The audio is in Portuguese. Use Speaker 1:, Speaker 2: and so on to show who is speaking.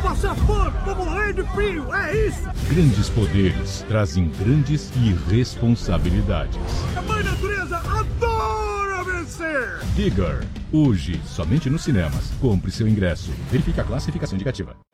Speaker 1: passar fome, vou morrer de frio, é isso!
Speaker 2: Grandes poderes trazem grandes responsabilidades.
Speaker 1: A mãe natureza adora vencer!
Speaker 2: Tigger, hoje, somente nos cinemas. Compre seu ingresso. Verifique a classificação indicativa.